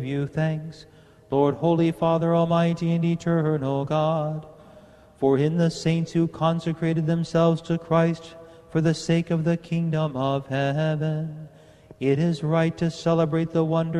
you thanks, Lord, Holy Father, Almighty and Eternal God, for in the saints who consecrated themselves to Christ for the sake of the kingdom of heaven, it is right to celebrate the wonders